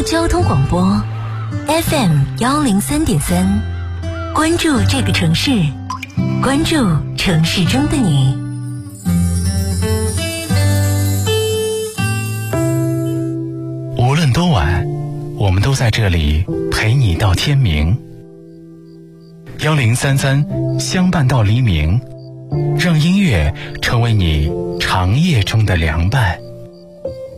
交通广播 FM103.3，关注这个城市，关注城市中的你。 无论多晚，我们都在这里陪你到天明。1033相伴到黎明，让音乐成为你长夜中的凉伴。